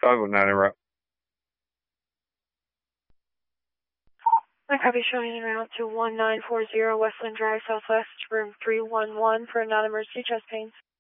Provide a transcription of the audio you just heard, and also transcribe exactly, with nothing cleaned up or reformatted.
Sorry about that interrupt. My copy showing en route to one nine four zero Westland Drive, Southwest, room three one one for a non-emergency chest pains.